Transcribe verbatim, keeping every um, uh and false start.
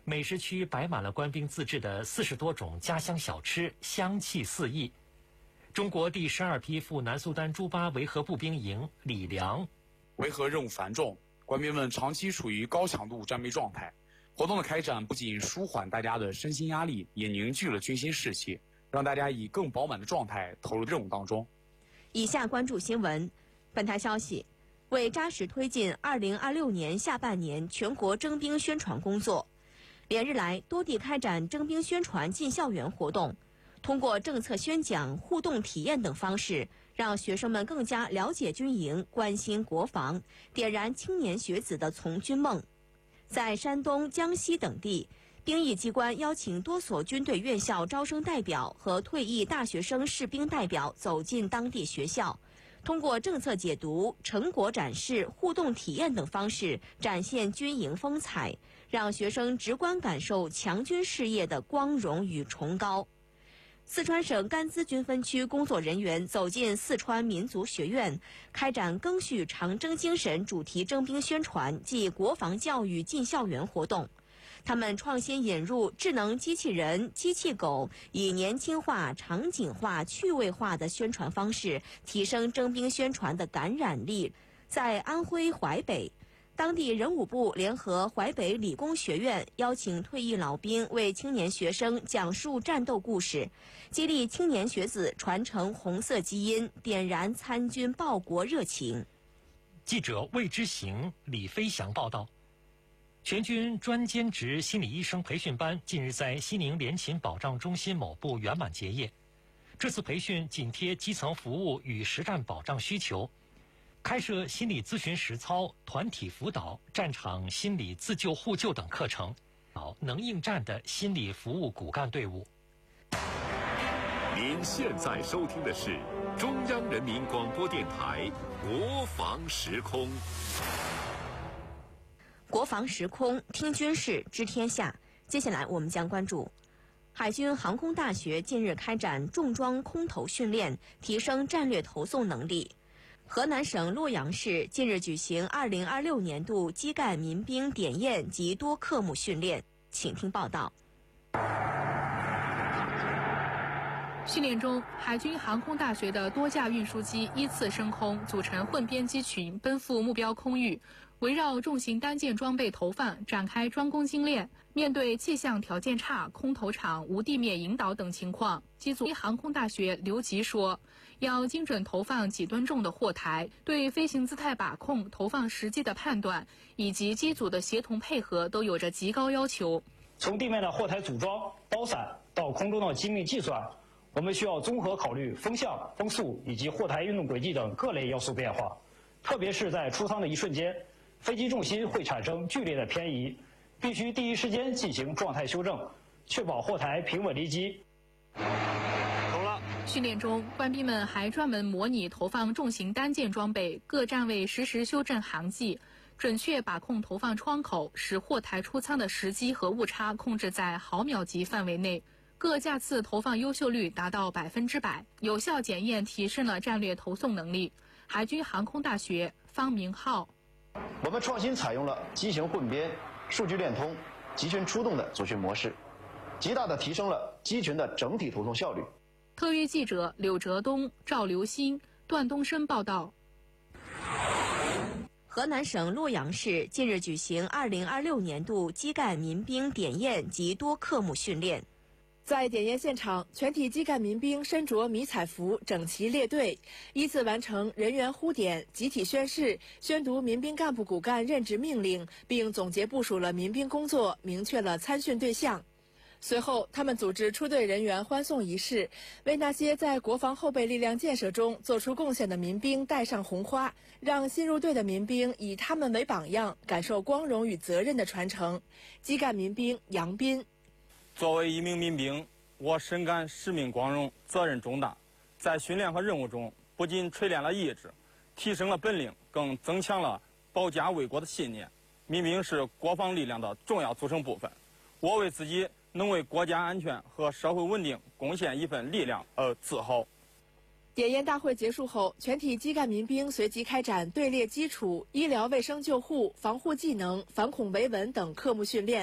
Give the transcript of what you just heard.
美食区摆满了官兵自制的四十多种家乡小吃，香气四溢。中国第十二批赴南苏丹朱巴维和步兵营李良， 维和任务繁重，官兵们长期处于高强度战备状态。活动的开展不仅舒缓大家的身心压力，也凝聚了军心士气，让大家以更饱满的状态投入任务当中。 以下关注新闻。本台消息，为扎实推进二零二六年下半年全国征兵宣传工作，连日来多地开展征兵宣传进校园活动，通过政策宣讲、互动体验等方式，让学生们更加了解军营，关心国防，点燃青年学子的从军梦。在山东、江西等地，兵役机关邀请多所军队院校招生代表和退役大学生士兵代表走进当地学校，通过政策解读、成果展示、互动体验等方式展现军营风采，让学生直观感受强军事业的光荣与崇高。四川省甘孜军分区工作人员走进四川民族学院，开展赓续长征精神主题征兵宣传暨国防教育进校园活动。他们创新引入智能机器人、机器狗，以年轻化、场景化、趣味化的宣传方式，提升征兵宣传的感染力。在安徽淮北，当地人武部联合淮北理工学院邀请退役老兵为青年学生讲述战斗故事，激励青年学子传承红色基因，点燃参军报国热情。 记者魏之行、李飞翔报道。全军专兼职心理医生培训班近日在西宁联勤保障中心某部圆满结业。这次培训紧贴基层服务与实战保障需求，开设心理咨询实操、团体辅导、战场心理自救互救等课程，能应战的心理服务骨干队伍。 您现在收听的是中央人民广播电台国防时空。 国防时空，听军事，知天下。接下来我们将关注海军航空大学近日开展重装空投训练，提升战略投送能力。河南省洛阳市近日举行二零二六年度基干民兵点验及多科目训练，请听报道。 训练中，海军航空大学的多架运输机依次升空，组成混编机群，奔赴目标空域，围绕重型单件装备投放展开专攻精练。面对气象条件差、空投场无地面引导等情况，机组航空大学刘吉说，要精准投放几吨重的货台，对飞行姿态把控、投放时机的判断以及机组的协同配合都有着极高要求。 从地面的货台组装、包散到空中的精密计算，我们需要综合考虑风向、风速以及货台运动轨迹等各类要素变化，特别是在出舱的一瞬间，飞机重心会产生剧烈的偏移，必须第一时间进行状态修正，确保货台平稳离机。 训练中，官兵们还专门模拟投放重型单件装备，各站位实时修正航迹，准确把控投放窗口，使货台出舱的时机和误差控制在毫秒级范围内。各架次投放优秀率达到百分之百，有效检验提升了战略投送能力。海军航空大学方明浩， 我们创新采用了机型混编、数据链通、集群出动的组训模式，极大地提升了机群的整体投送效率。 特约记者柳哲东、赵留新、段东升报道。 河南省洛阳市近日举行二零二六年度基干民兵点验及多科目训练。 在点验现场，全体基干民兵身着迷彩服，整齐列队，依次完成人员呼点、集体宣誓、宣读民兵干部骨干任职命令，并总结部署了民兵工作，明确了参训对象。随后，他们组织出队人员欢送仪式，为那些在国防后备力量建设中做出贡献的民兵戴上红花，让新入队的民兵以他们为榜样，感受光荣与责任的传承。基干民兵杨斌， 作为一名民兵，我深感使命光荣、责任重大。在训练和任务中，不仅锤炼了意志，提升了本领，更增强了保家卫国的信念。民兵是国防力量的重要组成部分，我为自己能为国家安全和社会稳定贡献一份力量而自豪。 点验大会结束后，全体基干民兵随即开展队列基础、医疗卫生救护、防护技能、反恐维稳等科目训练。